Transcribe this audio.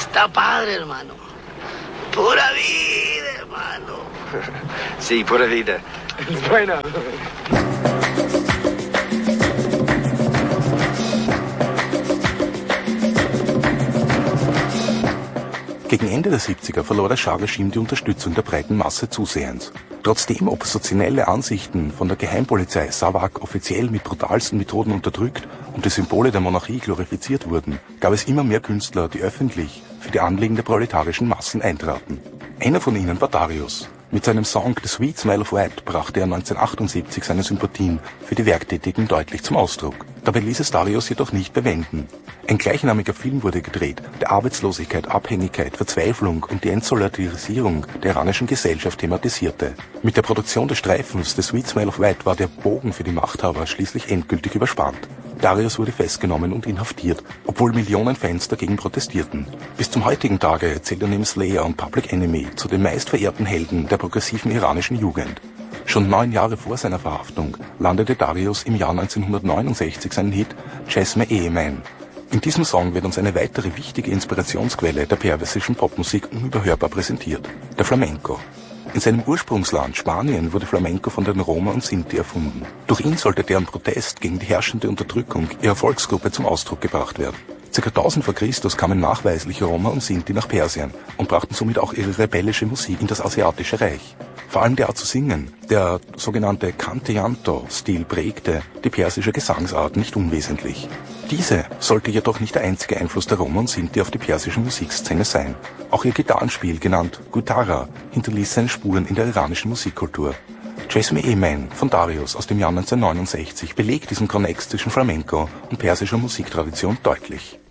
Está padre, hermano. Pura vida, hermano. Sí, pura vida. Bueno. Gegen Ende der 70er verlor das Schah-Regime die Unterstützung der breiten Masse zusehends. Trotzdem oppositionelle Ansichten von der Geheimpolizei Savak offiziell mit brutalsten Methoden unterdrückt und die Symbole der Monarchie glorifiziert wurden, gab es immer mehr Künstler, die öffentlich für die Anliegen der proletarischen Massen eintraten. Einer von ihnen war Darius. Mit seinem Song The Sweet Smell of Wet brachte er 1978 seine Sympathien für die Werktätigen deutlich zum Ausdruck. Dabei ließ es Darius jedoch nicht bewenden. Ein gleichnamiger Film wurde gedreht, der Arbeitslosigkeit, Abhängigkeit, Verzweiflung und die Entsolidarisierung der iranischen Gesellschaft thematisierte. Mit der Produktion des Streifens The Sweet Smell of Wet war der Bogen für die Machthaber schließlich endgültig überspannt. Darius wurde festgenommen und inhaftiert, obwohl Millionen Fans dagegen protestierten. Bis zum heutigen Tage zählt er neben Slayer und Public Enemy zu den meistverehrten Helden der progressiven iranischen Jugend. Schon 9 Jahre vor seiner Verhaftung landete Darius im Jahr 1969 seinen Hit Jazz Me Man. In diesem Song wird uns eine weitere wichtige Inspirationsquelle der persischen Popmusik unüberhörbar präsentiert, der Flamenco. In seinem Ursprungsland Spanien wurde Flamenco von den Roma und Sinti erfunden. Durch ihn sollte deren Protest gegen die herrschende Unterdrückung ihrer Volksgruppe zum Ausdruck gebracht werden. Ca. 1000 vor Christus kamen nachweislich Roma und Sinti nach Persien und brachten somit auch ihre rebellische Musik in das Asiatische Reich. Vor allem die Art zu singen, der sogenannte Cante-Llanto-Stil prägte die persische Gesangsart nicht unwesentlich. Diese sollte jedoch nicht der einzige Einfluss der Roma und Sinti auf die persische Musikszene sein. Auch ihr Gitarrenspiel, genannt Guitarra, hinterließ seine Spuren in der iranischen Musikkultur. Jazz Me Man von Darius aus dem Jahr 1969 belegt diesen Konnex zwischen Flamenco und persischer Musiktradition deutlich.